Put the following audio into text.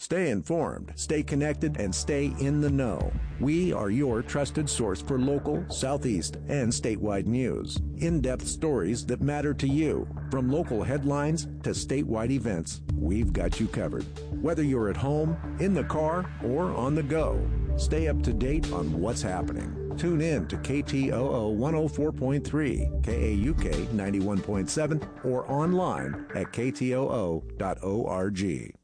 Stay informed, stay connected, and stay in the know. We are your trusted source for local, Southeast, and statewide news. In-depth stories that matter to you. From local headlines to statewide events, we've got you covered. Whether you're at home, in the car, or on the go, stay up to date on what's happening. Tune in to KTOO 104.3, KAUK 91.7, or online at ktoo.org.